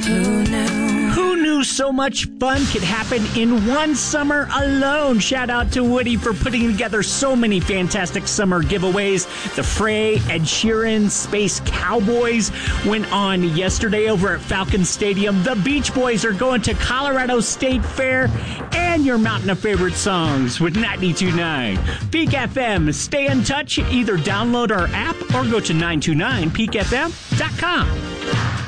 Who knew so much fun could happen in one summer alone? Shout out to Woody for putting together so many fantastic summer giveaways. The Fray, Ed Sheeran, Space Cowboys went on yesterday over at Falcon Stadium. The Beach Boys are going to Colorado State Fair, and your mountain of favorite songs with 92.9 Peak FM. Stay in touch. Either download our app or go to 929peakfm.com.